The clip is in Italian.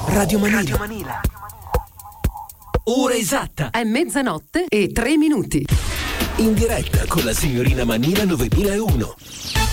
Radio Manila. Ora esatta. È 00:03. In diretta con la signorina Manila 9001.